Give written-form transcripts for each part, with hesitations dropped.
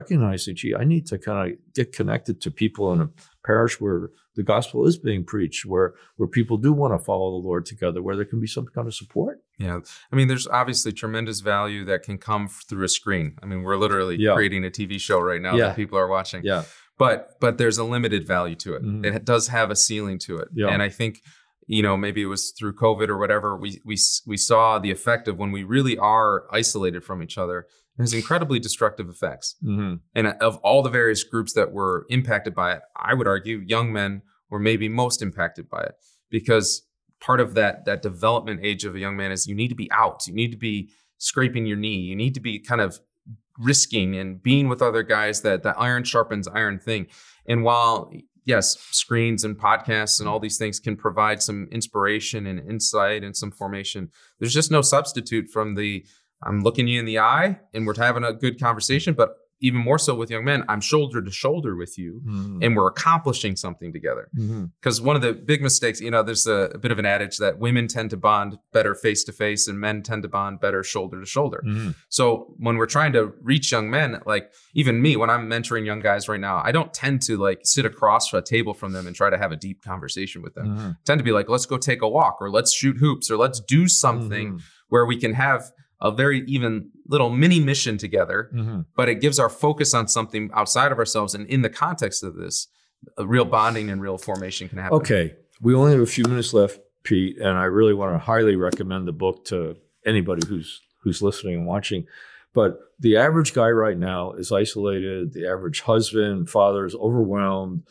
recognizing, gee, I need to kind of get connected to people in a parish where the gospel is being preached, where people do want to follow the Lord together, where there can be some kind of support. Yeah. I mean, there's obviously tremendous value that can come through a screen. I mean, we're literally creating a TV show right now that people are watching. Yeah. But there's a limited value to it. Mm-hmm. It does have a ceiling to it. Yeah. And I think, maybe it was through COVID or whatever, we saw the effect of when we really are isolated from each other. It has incredibly destructive effects. Mm-hmm. And of all the various groups that were impacted by it, I would argue young men were maybe most impacted by it, because part of that development age of a young man is you need to be out. You need to be scraping your knee. You need to be kind of risking and being with other guys, that iron sharpens iron thing. And while, yes, screens and podcasts and all these things can provide some inspiration and insight and some formation, there's just no substitute from I'm looking you in the eye and we're having a good conversation, but even more so with young men, I'm shoulder to shoulder with you, and we're accomplishing something together. Because one of the big mistakes, there's a bit of an adage that women tend to bond better face to face and men tend to bond better shoulder to shoulder. So when we're trying to reach young men, like even me, when I'm mentoring young guys right now, I don't tend to sit across a table from them and try to have a deep conversation with them. I tend to be like, let's go take a walk, or let's shoot hoops, or let's do something where we can have a very even little mini mission together, but it gives our focus on something outside of ourselves. And in the context of this, a real bonding and real formation can happen. Okay. We only have a few minutes left, Pete, and I really want to highly recommend the book to anybody who's listening and watching. But the average guy right now is isolated. The average husband, father is overwhelmed,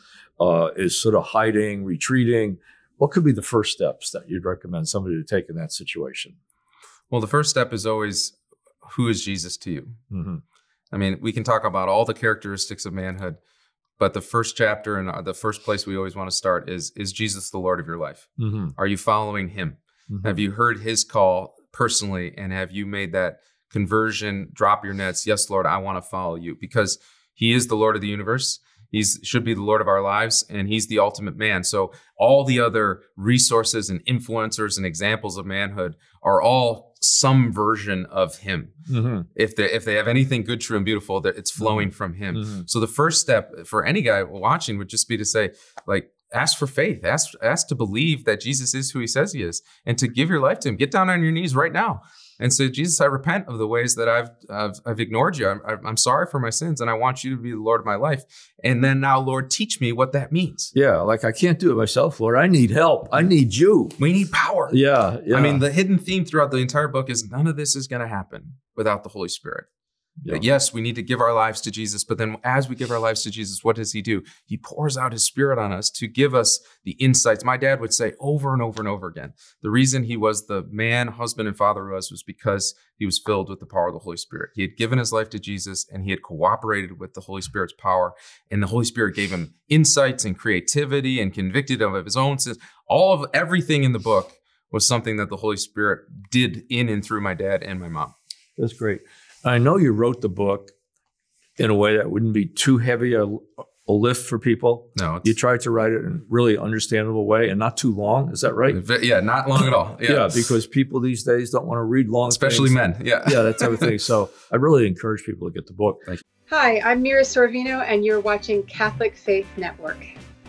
is sort of hiding, retreating. What could be the first steps that you'd recommend somebody to take in that situation? Well, the first step is always, who is Jesus to you? I mean, we can talk about all the characteristics of manhood, but the first chapter and the first place we always want to start is Jesus the Lord of your life? Are you following him? Have you heard his call personally, and have you made that conversion, drop your nets? Yes, Lord, I want to follow you, because he is the Lord of the universe. He should be the Lord of our lives, and he's the ultimate man. So all the other resources and influencers and examples of manhood are all some version of him. If they have anything good, true, and beautiful, that it's flowing from him. So the first step for any guy watching would just be to say, ask for faith, ask to believe that Jesus is who he says he is, and to give your life to him. Get down on your knees right now and say, Jesus, I repent of the ways that I've ignored you. I'm sorry for my sins, and I want you to be the Lord of my life. And then now, Lord, teach me what that means. Yeah, I can't do it myself, Lord. I need help. I need you. We need power. Yeah. I mean, the hidden theme throughout the entire book is none of this is going to happen without the Holy Spirit. Yeah. Yes, we need to give our lives to Jesus, but then as we give our lives to Jesus, what does he do? He pours out his Spirit on us to give us the insights. My dad would say over and over and over again, the reason he was the man, husband, and father he was because he was filled with the power of the Holy Spirit. He had given his life to Jesus, and he had cooperated with the Holy Spirit's power, and the Holy Spirit gave him insights and creativity and convicted him of his own sins. Everything in the book was something that the Holy Spirit did in and through my dad and my mom. That's great. I know you wrote the book in a way that wouldn't be too heavy a lift for people. No. You tried to write it in a really understandable way and not too long. Is that right? Yeah, not long at all. Yeah, because people these days don't want to read long Especially things. Men, yeah. Yeah, that type of thing. So I really encourage people to get the book. Thank you. Hi, I'm Mira Sorvino, and you're watching Catholic Faith Network.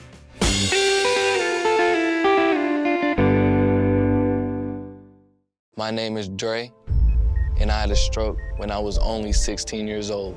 My name is Dre, and I had a stroke when I was only 16 years old.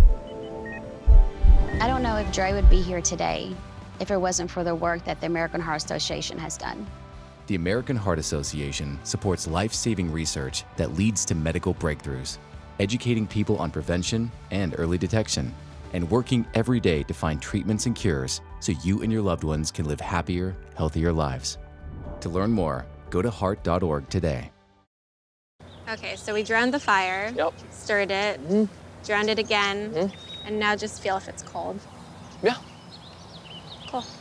I don't know if Dre would be here today if it wasn't for the work that the American Heart Association has done. The American Heart Association supports life-saving research that leads to medical breakthroughs, educating people on prevention and early detection, and working every day to find treatments and cures so you and your loved ones can live happier, healthier lives. To learn more, go to heart.org today. Okay, so we drowned the fire, stirred it, drowned it again, and now just feel if it's cold. Yeah. Cool.